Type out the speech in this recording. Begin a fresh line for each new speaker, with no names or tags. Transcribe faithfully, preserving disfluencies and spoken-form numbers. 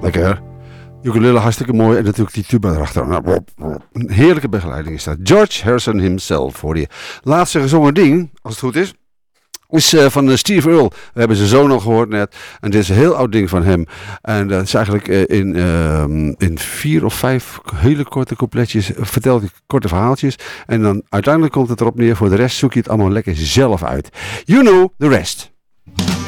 Lekker hè? Ukulele hartstikke mooi en natuurlijk die tuba erachter. Een heerlijke begeleiding is dat. George Harrison himself voor die laatste gezongen ding, als het goed is. Is uh, van uh, Steve Earle. We hebben zijn zoon al gehoord net. En dit is een heel oud ding van hem. En dat is eigenlijk uh, in, uh, in vier of vijf hele korte coupletjes. Uh, vertelt hij korte verhaaltjes. En dan uiteindelijk komt het erop neer. Voor de rest zoek je het allemaal lekker zelf uit. You know the rest.